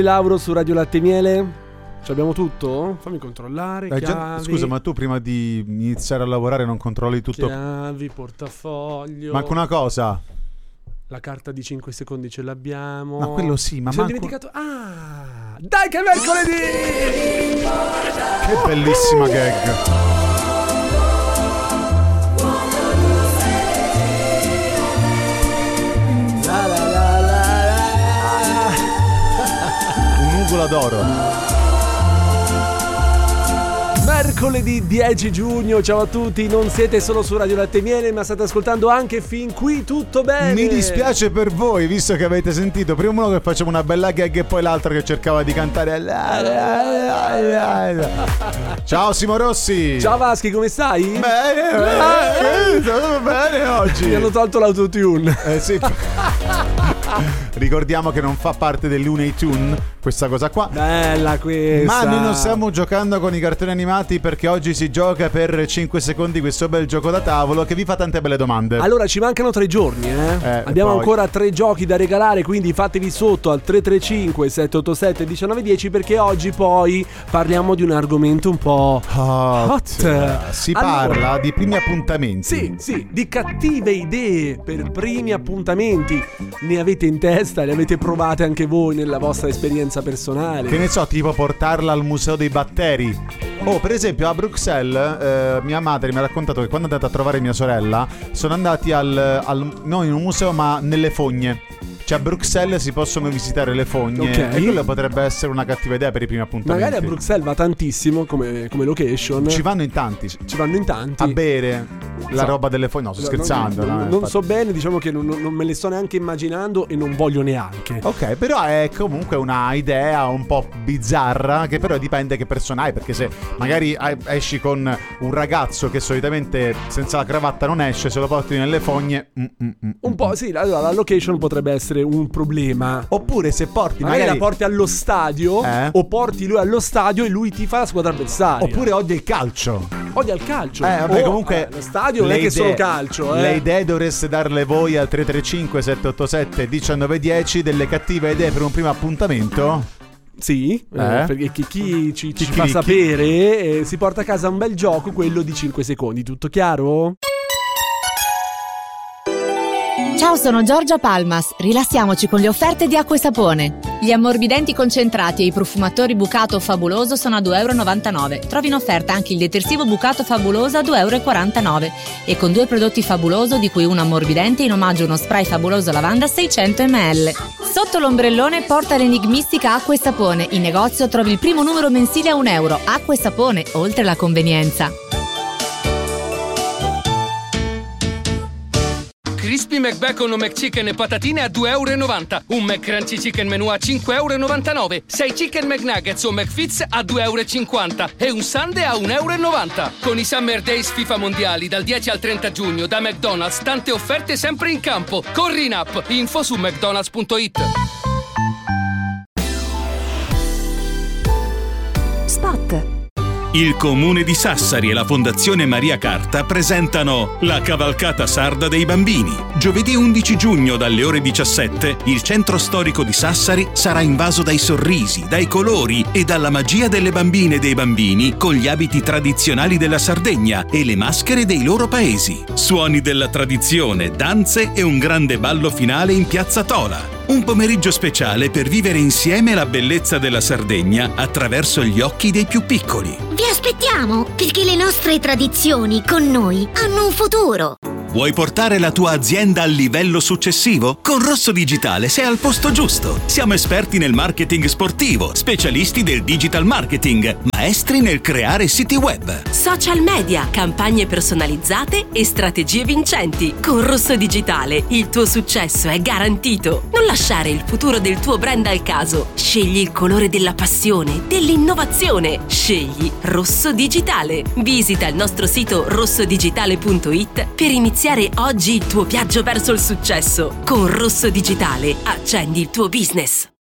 Lauro su Radio Latte e Miele. Ci abbiamo tutto? Fammi controllare. Chiavi. Scusa, ma tu prima di iniziare a lavorare non controlli tutto? Chiavi, portafoglio. Manca una cosa. La carta di 5 secondi ce l'abbiamo. Ma quello sì, ma mi sono manco... dimenticato. Ah! Dai che è mercoledì! Che bellissima gag. Un'ugola d'oro. Mercoledì 10 giugno, ciao a tutti, non siete solo su Radio Latte e Miele, ma state ascoltando anche Fin Qui Tutto Bene. Mi dispiace per voi, visto che avete sentito prima uno che faceva una bella gag e poi l'altro che cercava di cantare. Ciao Simo Rossi. Ciao Vaschi, come stai? Bene, bene oggi. Mi hanno tolto l'autotune. Sì. Ricordiamo che non fa parte del Looney Tune questa cosa qua. Bella questa. Ma noi non stiamo giocando con i cartoni animati, perché oggi si gioca per 5 secondi questo bel gioco da tavolo che vi fa tante belle domande. Allora ci mancano 3 giorni abbiamo ancora 3 giochi da regalare, quindi fatevi sotto al 335 787 1910, perché oggi poi parliamo di un argomento un po' hot. Si parla di primi appuntamenti. Sì, di cattive idee per primi appuntamenti. Ne avete in testa? Le avete provate anche voi nella vostra esperienza personale? Che ne so, tipo portarla al museo dei batteri. Per esempio a Bruxelles mia madre mi ha raccontato che quando è andata a trovare mia sorella sono andati non in un museo ma nelle fogne. Cioè a Bruxelles si possono visitare le fogne, okay. E quello potrebbe essere una cattiva idea per i primi appuntamenti. Magari a Bruxelles va tantissimo come location. Ci vanno in tanti. A bere la roba delle fogne. No, sto scherzando. Non so bene, diciamo che non me le sto neanche immaginando e non voglio neanche. Ok, però è comunque una idea un po' bizzarra, che però dipende che persona hai, perché se magari esci con un ragazzo che solitamente senza la cravatta non esce, se lo porti nelle fogne un po' sì, allora la location potrebbe essere un problema. Oppure se porti magari la porti allo stadio, o porti lui allo stadio e lui ti fa la squadra avversaria. Oppure odia il calcio. Odia il calcio. Vabbè, comunque lo stadio non è che solo calcio. Le idee dovreste darle voi al 335 787 1910, delle cattive idee per un primo appuntamento. Sì, perché chi ci fa sapere si porta a casa un bel gioco, quello di 5 secondi. Tutto chiaro? Ciao, sono Giorgia Palmas. Rilassiamoci con le offerte di Acqua e Sapone. Gli ammorbidenti concentrati e i profumatori Bucato Fabuloso sono a €2,99. Trovi in offerta anche il detersivo Bucato Fabuloso a €2,49. E con 2 prodotti Fabuloso, di cui uno ammorbidente in omaggio a uno spray Fabuloso lavanda 600 ml. Sotto l'ombrellone porta l'enigmistica Acqua e Sapone. In negozio trovi il primo numero mensile a €1. Acqua e Sapone, oltre la convenienza. Crispy McBacon o McChicken e patatine a €2,90. Un McCrunchy Chicken Menù a €5,99. 6 Chicken McNuggets o McFits a €2,50. E un sundae a €1,90. Con i Summer Days FIFA Mondiali dal 10 al 30 giugno da McDonald's, tante offerte sempre in campo. Corri in app, info su mcdonalds.it. Spot. Il Comune di Sassari e la Fondazione Maria Carta presentano la Cavalcata Sarda dei Bambini. Giovedì 11 giugno dalle ore 17 il centro storico di Sassari sarà invaso dai sorrisi, dai colori e dalla magia delle bambine e dei bambini con gli abiti tradizionali della Sardegna e le maschere dei loro paesi. Suoni della tradizione, danze e un grande ballo finale in Piazza Tola. Un pomeriggio speciale per vivere insieme la bellezza della Sardegna attraverso gli occhi dei più piccoli. Vi aspettiamo, perché le nostre tradizioni con noi hanno un futuro. Vuoi portare la tua azienda al livello successivo? Con Rosso Digitale sei al posto giusto. Siamo esperti nel marketing sportivo, specialisti del digital marketing, maestri nel creare siti web, social media, campagne personalizzate e strategie vincenti. Con Rosso Digitale il tuo successo è garantito. Non lasciare il futuro del tuo brand al caso. Scegli il colore della passione, dell'innovazione. Scegli Rosso Digitale. Visita il nostro sito rossodigital.it per iniziare oggi il tuo viaggio verso il successo. Con Rosso Digitale accendi il tuo business.